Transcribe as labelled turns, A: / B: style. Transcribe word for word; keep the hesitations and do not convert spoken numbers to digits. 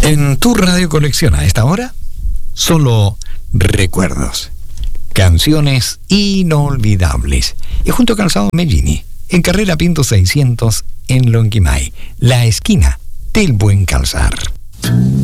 A: En tu radio colección a esta hora, solo recuerdos, canciones inolvidables. Y junto a Calzado Mellini, en Carrera Pinto seiscientos en Lonquimay, la esquina del buen calzar.